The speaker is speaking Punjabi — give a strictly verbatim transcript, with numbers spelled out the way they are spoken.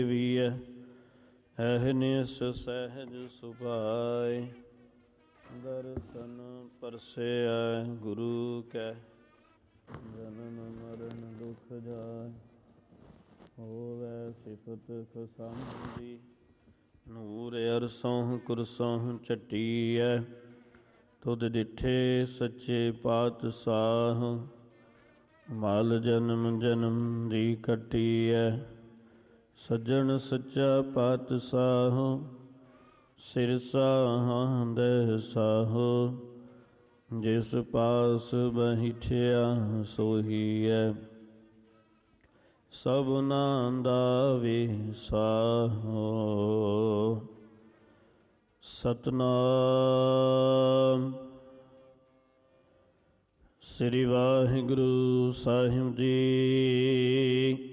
ਵੀਐ ਅਹਨਿਸ ਸਹਿਜ ਸੁਭਾਇ। ਦਰਸ਼ਨ ਪਰਸੈ ਗੁਰੂ ਕੈ ਜਨਮ ਮਰਨ ਦੁਖ ਜਾਇ। ਹੋਵੈ ਸਿਫਤ ਖਸਮ ਦੀ ਨੂਰ ਅਰਸੋਂ ਕੁਰਸੋਂ ਝਟੀਐ। ਤੁਧ ਡਿਠੇ ਸੱਚੇ ਪਾਤਸ਼ਾਹ ਮਲ ਜਨਮ ਜਨਮ ਦੀ ਕੱਟੀਐ। ਸੱਜਣ ਸੱਚਾ ਪਾਤਸ਼ਾਹ ਸਿਰ ਸਾਹਾਂਦੈ ਸਾਹੋ। ਜਿਸ ਪਾਸ ਬੈਠਿਆ ਸੋਹੀਐ ਸਭਨਾਂ ਦਾ ਵਿਸਾਹੋ। ਸਤਿਨਾਮ ਸ੍ਰੀ ਵਾਹਿਗੁਰੂ ਸਾਹਿਬ ਜੀ।